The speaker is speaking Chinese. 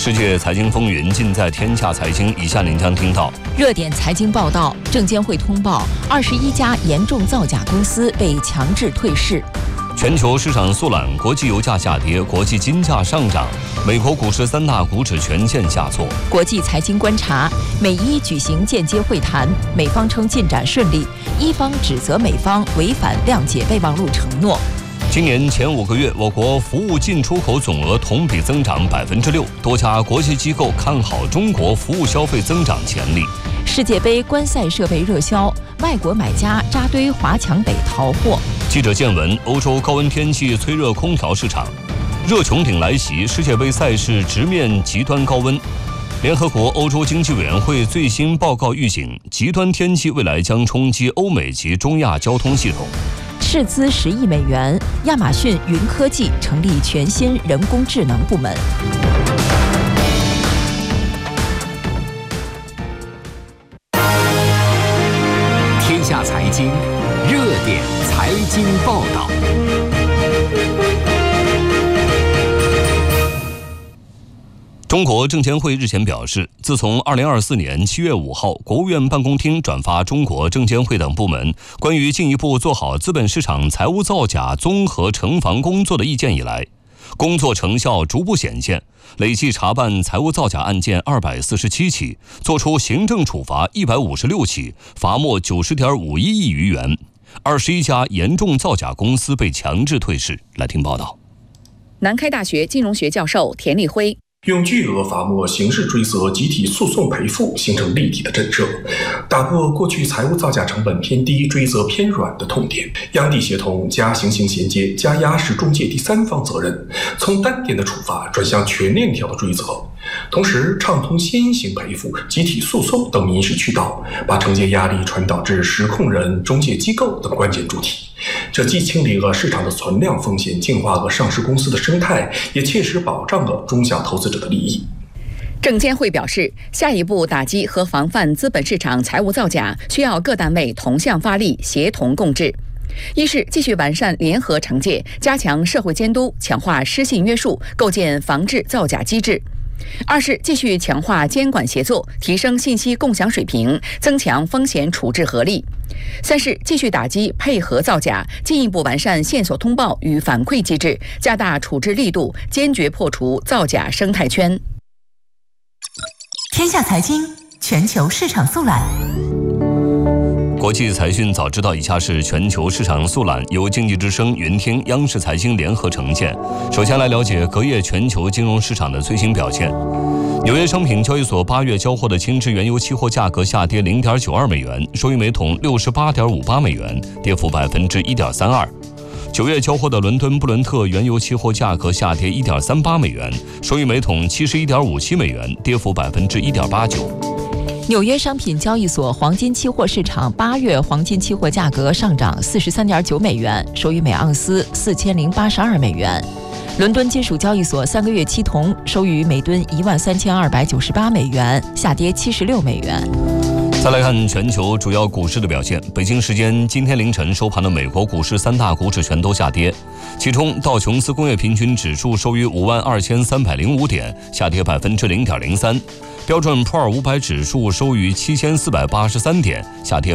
世界财经风云尽在天下财经，以下您将听到： 热点财经报道，证监会通报21家严重造假公司被强制退市； 全球市场速览，国际油价下跌，国际金价上涨；美国股市3大股指全线下挫。 国际财经观察，美伊举行间接会谈，美方称进展顺利，伊方指责美方违反谅解备忘录承诺。 今年前5个月，我国服务进出口总额同比增长6%，多家国际机构看好中国服务消费增长潜力。 世界杯观赛设备热销，外国买家扎堆华强北淘货。 记者见闻，欧洲高温天气催热空调市场，热穹顶来袭，世界杯赛事直面极端高温。联合国欧洲经济委员会最新报告预警，极端天气未来将冲击欧美及中亚交通系统。 斥资10亿美元，亚马逊云科技成立全新人工智能部门。 天下财经热点财经报道。 中国证监会日前表示，自从2024年7月5号国务院办公厅转发中国证监会等部门关于进一步做好资本市场财务造假综合惩防工作的意见以来，工作成效逐步显现，累计查办财务造假案件247起，作出行政处罚156起，罚没90.51亿余元。21家严重造假公司被强制退市。来听报道。 南开大学金融学教授田立辉。 用巨额罚没刑事追责集体诉讼赔付形成立体的震慑，打破过去财务造假成本偏低追责偏软的痛点，央地协同加行刑衔接加压实中介第三方责任，从单点的处罚转向全链条的追责，同时畅通先行赔付、集体诉讼等民事渠道，把惩戒压力传导至实控人、中介机构等关键主体。这既清理了市场的存量风险，净化了上市公司的生态，也切实保障了中小投资者的利益。 证监会表示，下一步打击和防范资本市场财务造假，需要各单位同向发力，协同共治。一是继续完善联合惩戒，加强社会监督，强化失信约束，构建防治造假机制。二是继续强化监管协作，提升信息共享水平，增强风险处置合力。三是继续打击配合造假，进一步完善线索通报与反馈机制，加大处置力度，坚决破除造假生态圈。 天下财经全球市场速览。 国际财讯早知道，以下是全球市场速览，由经济之声、云听、央视财经联合呈现。首先来了解隔夜全球金融市场的最新表现。纽约商品交易所8月交货的轻质原油期货价格下跌0.92美元，收于每桶68.58美元，跌幅1.32%。9月交货的伦敦布伦特原油期货价格下跌1.38美元，收于每桶71.57美元，跌幅1.89%。 纽约商品交易所黄金期货市场8月黄金期货价格上涨43.9美元，收于每盎司4082美元。伦敦金属交易所3个月期铜收于每吨13298美元，下跌76美元。 再来看全球主要股市的表现。北京时间今天凌晨收盘的美国股市3大股指全都下跌，其中道琼斯工业平均指数收于52305点，下跌0.03%；标准普尔500指数收于7483点，下跌